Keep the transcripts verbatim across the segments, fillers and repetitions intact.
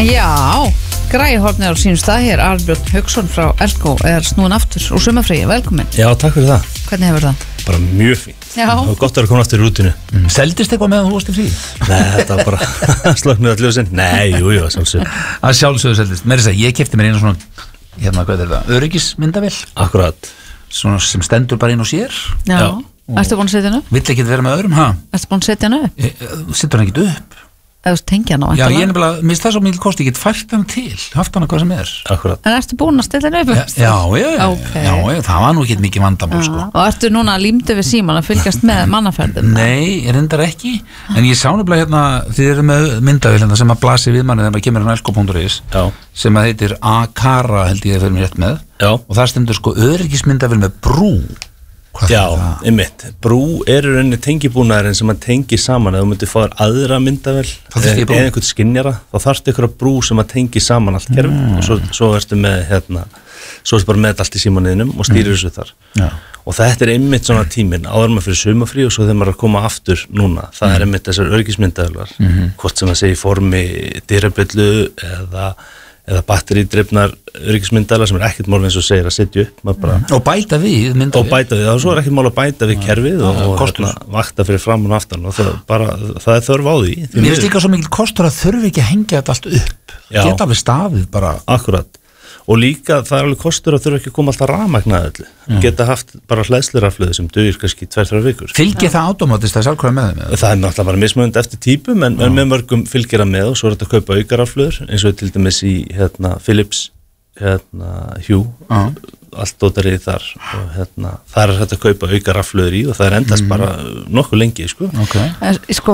Já, græhornir á sínum stað hér. Albjörn Hauksson frá Elko er snúin aftur og sumafríi, velkomin. Já, takk fyrir það. Hvernig hefur það? Bara mjög fínt. Já. Það var gott að vera komin aftur í rútinu. Mm. Seldist eitthvað meðan þú varst í frí? Nei, þetta var bara slöknuð allir sinn. Nei, jú, jú, sjálfsög. Það sjálfsögðu seldist. Mér er þess að ég kefti mér einu svona, hérna, hvað er það, öryggismyndavél. Akkurat. Svona sem stendur bara inn á sér. Já. Já. Ertu búin að setja hana upp? Vill ekki vera með öðrum, ha? Ertu búin að setja hana upp? Setur hann ekki upp? Eða þú tengja hana á Já, ég er nefnilega, minnst það svo mikil kosti, ég get fært hann til, haft hana hvað sem er. Akkurat. En ertu búin að stilla hana upp? Já, já, já, okay. já, já, það var nú ekki mikið vandamál, sko. Og ertu núna límdu við síman að fylgjast með mannaferðum? Nei, ég reyndar ekki, en ég sá nefnilega hérna, þið eru með myndavél hérna sem að blasi við manni þegar maður kemur á elko punktur is sem að heitir Akara, held ég að fyrir mér rétt með, já. Og það stendur sko öryggismyndavél með brú. Hvað já, einmitt. Brú er í rauninni tengibúnaðurinn sem að tengi saman. Ef þú myndir fá þér aðra myndavél eða einhvern skynjara, þá þarftu ykkur að brú sem að tengi saman allt kerfi mm. og svo, svo ertu með hérna, svo ertu bara með allt í símaninum og stýrir þessu mm. þar. Já. Og þetta er einmitt svona tíminn, áður maður fyrir sumafrí og svo þegar maður er að koma aftur núna. Það mm. er einmitt þessar öryggismyndavélar, mm. hvort sem að segja í formi dyrabyllu eða eða batterídrifnar öryggismyndavélar sem er ekkert mál eins og segir að setja upp bara, og bæta við myndavél og bæta við, og svo er ekkert mál að bæta við kerfið og, og hérna, vakta fyrir fram og aftan og það, bara, það er þörf á því. Mér finnst líka svo mikil kostur að þurfi ekki að hengja þetta allt upp, geta alveg stafið bara. Akkurat, og líka það er alveg kostur að þurfa ekki að koma alltaf rafmagnaði öllu, mm. geta haft bara hleðsluraflöðu sem dugir kannski tvær þrjár vikur. Fylgir það automatist að sjálfkvæða með þeim? Það er náttúrulega bara mismunandi eftir típum en, en með mörgum fylgir það með og svo er þetta að kaupa aukaraflöður eins og til dæmis í hérna, Philips hérna, Hue, uh. allt dótarið þar og hérna, það er þetta að kaupa aukaraflöður í og það er endast mm. bara nokkuð lengi sko. Okay. En, sko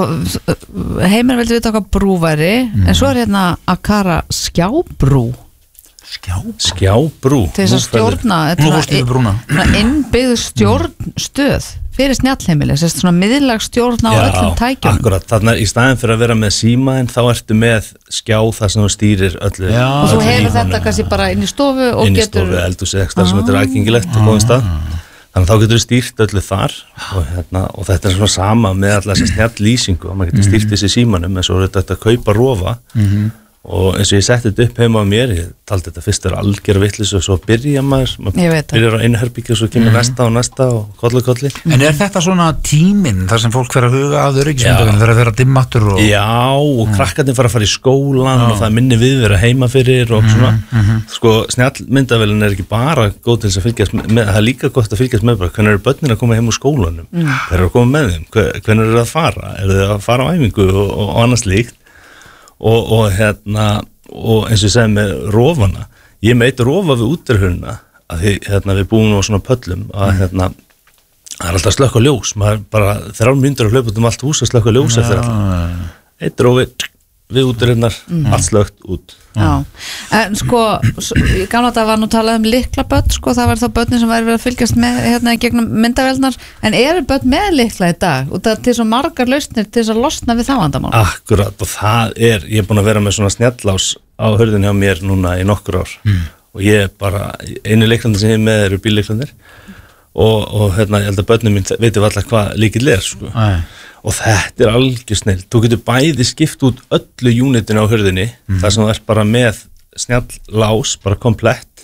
Heimir vildi vita okkar brú væri mm. en svo er hérna Akara skjábrú. Skjábrú? Skjábrú. Til þess að stjórna innbyggð stjórnstöð fyrir snjallheimili, þess að svona miðlagsstjórn á Já, öllum tækjum. Akkurat, þannig að í staðin fyrir að vera með síma en þá ertu með skjá þar sem þú stýrir öllu. Já. Og þú hefur þetta kannski bara inn í stofu og inn í getur... Inn í stofu, eldhús eða eitthvað sem þetta er aðgengilegt á góðum stað. Þannig að þá getur þú stýrt öllu þar og, hérna, og þetta er svona sama með alla þessa snjalllýsingu og maður getur stýrt þessi símanum en svo er þetta að kaupa rofa mm-hmm. og eins og ég setti þetta upp heima á mér, ég taldi þetta fyrst er algjör vitlis og svo byrja maður, maður byrjar á einu herbyggju og svo kemur mm-hmm. næsta og næsta og kollu kolli. En er þetta svona tíminn þar sem fólk fer að huga að öryggismyndavél þegar það fer að dimmatur og... Já, og krakkarnir fara að fara í skólan Já. Og það er minni viðvera heima fyrir og svona, mm-hmm. sko snjallmyndavélin er ekki bara góð til þess að fylgjast með, það er líka gott að fylgjast með bara, hvernig eru börnin að koma heim úr skólanum, mm. þeir eru að koma með þeim, hvernig eru að fara, eru þeir að fara á æfingu og, og annars líkt. Og, og hérna og eins og ég segi með rófana ég meit rófa við útirhöruna að því, hérna, við búum á svona pöllum að hérna, það er alltaf slökk á ljós maður bara þrjár mínútur að hlaupa út um allt hús að slökk á ljós eftir alltaf eitt rófi við útirhörnar mm. allt slökkt út. Já, en sko í gamla dag var nú talað um lyklabörn sko, það var þá börnin sem væri verið að fylgjast með hérna gegnum myndavélnar, en eru börn með lykla í dag, og það til svo margar lausnir til þess að losna við þá vandamál? Akkurat, og það er, ég er búin að vera með svona snjallás á hurðinni á mér núna í nokkur ár mm. og ég er bara, einu lyklandi sem ég er með eru bíllyklandir og, og hérna, ég held að börnum mín veitum alltaf hvað lykill er sko Æ. Og þetta er algjör snill, þú getur bæði skipt út öllu unitinu á hurðinni mm. þar sem þú ert bara með snjall-lás, bara komplett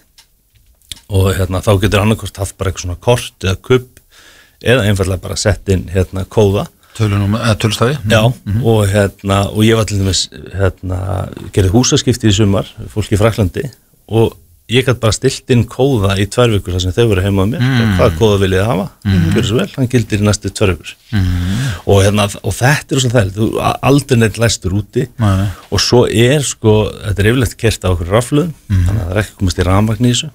og hérna, þá getur annarkort haft bara eitthvað svona kort eða kubb eða einfallega bara sett inn hérna kóða Tölunum, eða tölstafi Já, mm-hmm. og hérna, og ég var til dæmis hérna, gerði húsaskipti í sumar fólki í Fraklandi og ég gæti bara stilt inn kóða í tvær vikur þar sem þau voru heima á mér mm. og hvaða kóða vil ég hafa, mm. gjör svo vel hann gildir í næstu tvær vikur mm. og, hérna, og þetta er svo þægilegt, þú aldrei neitt læstur úti Nei. Og svo er sko, þetta er yfirlegt kert á okkur rafluðum, mm. þannig að það er ekki komast í rafmagn í þessu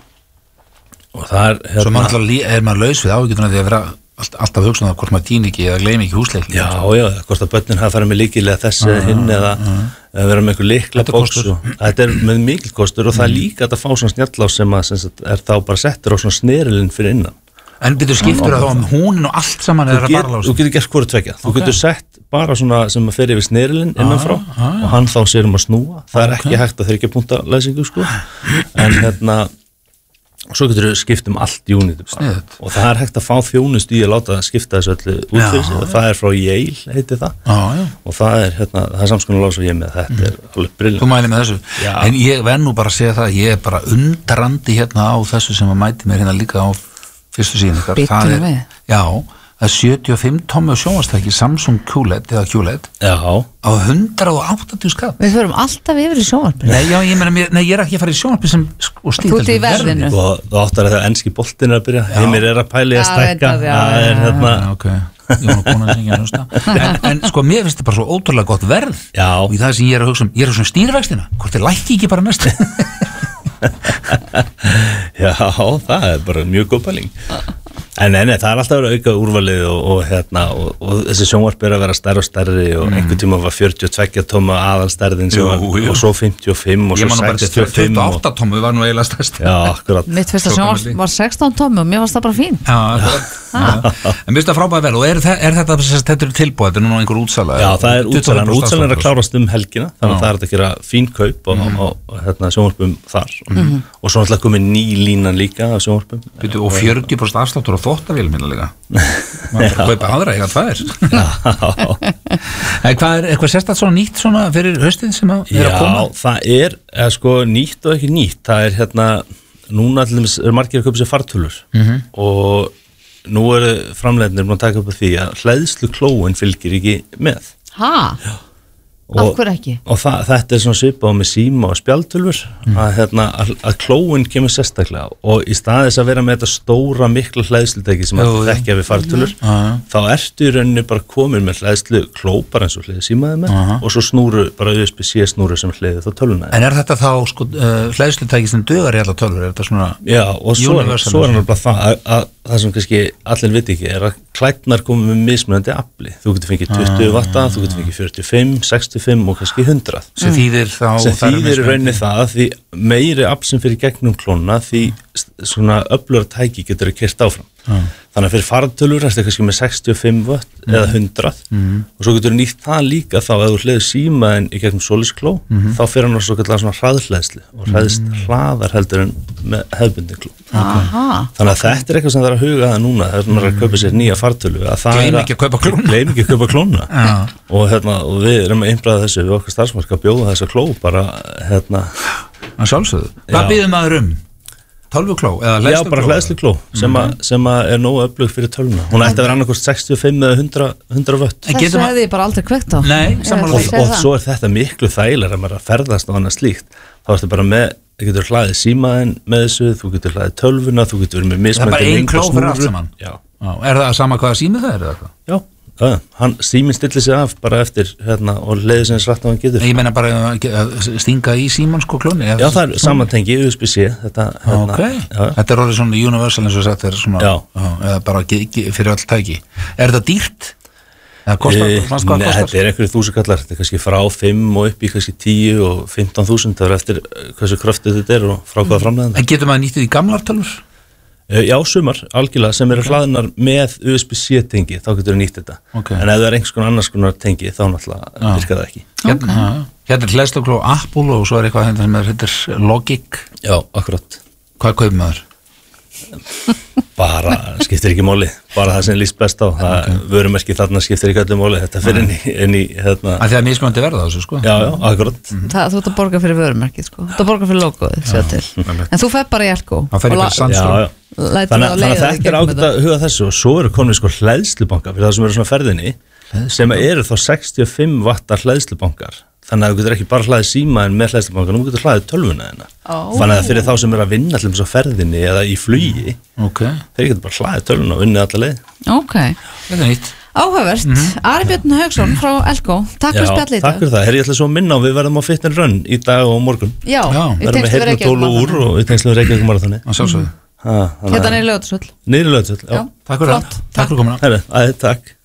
og það er hérna, Svo man alltaf, er maður laus við áhyggjuna því að vera Allt, alltaf hugsaðum að hvort maður týni ekki eða gleymi ekki húsleikni. Já, já, hvort að börnin hafa farið með líkilega þessi ah, hinn eða ah, eða vera með einhver líkla bóks og þetta er með mikil kostur og mm. það er líka að fá svona snjallás sem að sem er þá bara settur á svona snerilinn fyrir innan. En byrju skiptur það þá um húnin og allt saman eða bara lása? Þú getur gert hvort tvekja. Þú okay. getur sett bara svona sem að fer yfir snerilinn innanfrá ah, ah, og hann þá sér um að snúa. Það er okay. ekki hægt að þryggja punkta læsingu sko. En hérna og svo getur við skipt um allt unit og það er hægt að fá þjónust í að láta skipta þessu öllu út fyrir sig og það er frá Yale, heiti það já, já. og það er, hérna, það er samskonar lás og ég með þetta mm. er alveg brilljant. Þú mæli með þessu, já. En ég verð nú bara að segja það, ég er bara undrandi hérna á þessu sem að mæti mér hérna líka á fyrstu síðan ykkar. Það er, já, það er sjötíu og fimm tommu sjónvarpstæki Samsung Q L E D eða Q L E D já. Á hundrað og áttatíu skall. Við förum alltaf yfir í sjónvarpinu. Nei, já, ég meina, mér, nei, ég er ekki að fara í sjónvarpi sem og Þú ert í verðinu. Og þú áttar að það enski boltin er að byrja, heimir er að pæli að stækka, það er hérna... Okay. Ég var búin að syngja en, en sko, mér finnst þetta bara svo ótrúlega gott verð já. Og í það sem ég er að hugsa um, ég er að hugsa um stýrivextina, hvort þið lækki ekki bara næstu. Já, það er bara mjög góð pæling. En nei, nei, það er alltaf að vera auka úrvalið og, og, hérna, og, og þessi sjónvarp er að vera stærri og stærri og mm. einhver tíma var fjörutíu og tveggja tomma aðalstærðin jú, var, jú. Og svo fimmtíu og fimm og svo sextíu og fimm tuttugu og átta tommu var nú eiginlega stærst. Já, akkurat. Mitt fyrsta sjónvarp var sextán tommu og mér varst það bara fín. Já, já. En mér finnst það frábæði vel og er, er þetta, þetta er tilbúið, þetta er núna einhver útsala? Já, það er útsala, en útsalan er að klárast um helgina, þannig að það er að gera fín kaup og, mm. og, og hérna, sjónvarpum þar mm. og svo náttúrulega komið ný línan líka af sjónvarpum. Býtu, og fjörutíu prósent afsláttur á þvottavélum hérna líka. Maður bara kaupa aðra, ég að það er. En hvað er eitthvað sérstætt svona nýtt svona fyrir haustið sem að er að koma? Já, það er, eða sko, nýtt og ekki nýtt. Það er hérna, núna allir er margir að kaupa sér fartölur mm-hmm. og nú eru framleiðnir búin að taka upp á því að hleðslu klóin fylgir ekki með. Hæ? Já. Af hverju ekki? Og það, þetta er svona svipað með síma og spjaldtölvur mm. að, hérna, að, að klóin kemur sérstaklega og í staðis að vera með þetta stóra mikla hleðslutæki sem að þekkja við fartölur mm. uh-huh. þá ertu í rauninni bara komin með hleðslu kló bara eins og hliði símaði með uh-huh. og svo snúru, bara U S B-C snúru sem hliði þá tölvuna. En er þetta þá sko, uh, hleðslutæki sem dugar í alla tölvur? Er þetta svona já, og svo er, svo er hann bara það að, að það sem kannski allir viti ekki er að klædnar komið með mismunandi afli. Þú getur fengið tuttugu watta, þú getur fengið fjörutíu og fimm, sextíu og fimm og kannski hundrað. Sem þýðir þá sem þýðir rauninni það því meiri afl sem fyrir gegnum klóna því svona öflugra tæki getur að keyrt áfram. Mm. Þannig að fyrir fartölur er þetta kannski með sextíu og fimm watt mm. eða hundrað mm. og svo getur nýtt það líka þá ef þú hliður símaðin í gegnum soliskló mm. þá fyrir hann á svo kallar svona hraðhleðslu og hraðist mm. hraðar heldur en með hefðbundin kló. Okay. Þannig að þetta er eitthvað sem það er að huga það núna þegar maður er að kaupa sér nýja fartölu Gleym ekki að kaupa klóna Gleym ekki að kaupa klóna og, hérna, og við erum að innbræða þessu við okkar starfsmark að bjóða þessa kló bara hérna að sjálfsögðu. Hvað býðum maður um? Tölvukló eða hleðslukló? Já, bara hleðslukló sem, mm. sem að er nógu öflug fyrir tölvuna. Hún ætti að vera annarkost sextíu og fimm eða hundrað vött. Þessu hefði ég bara aldrei kveikt á. Nei, og, og, og svo er þetta miklu þægilega að maður að ferðast á annað slíkt. Þá ertu bara með, þú getur hlaðið símaðinn með þessu, þú getur hlaðið tölvuna, þú getur verið með mismætti. Það er bara ein kló fyrir allt saman? Já. Já. Er það sama hvaða sími það er eða eitthvað? Já. Ja, hann síminn stillir sig af bara eftir hérna og leiðir sem rætt á hann getur. Ég meina bara að stinga í símann sko klóni. Já, það er samantengi U S B-C þetta hérna. Okay. Þetta er orðið svona universal eins og sagt er svona já. Já, eða bara fyrir all tæki. Er þetta dýrt? Eða kostar? E, nei, þetta er einhverju þúsukallar. Þetta er kannski frá fimm og upp í kannski tíu og fimmtán þúsund. Það er eftir hversu kröftið þetta er og frá hvaða framleiðandi. En getur maður nýttið í gamlar tölvur? Já, sumar, algjörlega, sem eru hlaðnar með U S B-C tengi, þá getur við nýtt þetta. Okay. En ef það er einhvers konar annars konar tengi, þá náttúrulega virkar það ekki. Hérna, okay. hérna er hleðslukló Apple og svo er eitthvað hérna sem heitir Logic. Já, akkurat. Hvað kaupir maður? Bara, skiptir ekki máli, bara það sem líst best á. Það okay. vörumerki þarna skiptir ekki öllu máli, þetta fyrir inn í, inn í hérna. Það er mismunandi verða þessu, sko. Já, já, akkurat. Mm-hmm. Það, þú ert að borga fyrir vörumerki, sko. Þú ert að borga fyrir logoðið, sér til. En þú fer bara í Elko. Það fer bara í Sandstrom. Þannig, þannig að þetta er ágætt að huga þessu og svo eru konið sko hleðslubankar fyrir það sem eru svona ferðinni sem eru þá sextíu og fimm wattar hleðslubankar þannig að þú getur ekki bara hlaðið símaðin með hleðslubankar, þú getur hlaðið tölvuna þina oh. þannig að fyrir þá sem eru að vinna allir á ferðinni eða í flugi okay. þeir getur bara hlaðið tölvuna og unnið alla leið. Ok, þetta er nýtt. Áhugavert, mm-hmm. Ari Björn Hauksson frá Elko, takk fyrir spjallið í dag. Takk fyrir það, Her, ég ætla svo að minna á við verðum á Fit and Run í dag og morgun. Já, við verðum með heyrnartól úr og við tengslu við Reykjavík maraþoni. Sjálfsögðu. Hérna niður í Laugardalshöll. Niður í Laugardalshöll, já. Takk fyrir það. Takk fyrir komuna. Herri, æ, takk.